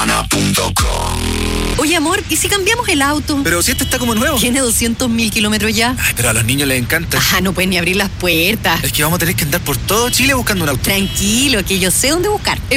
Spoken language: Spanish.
Duna.com. Oye, amor, ¿y si cambiamos el auto? Pero si este está como nuevo. Tiene 200.000 kilómetros ya. Ay, pero a los niños les encanta. Ah, no pueden ni abrir las puertas. Es que vamos a tener que andar por todo Chile buscando un auto. Tranquilo, que yo sé dónde buscar.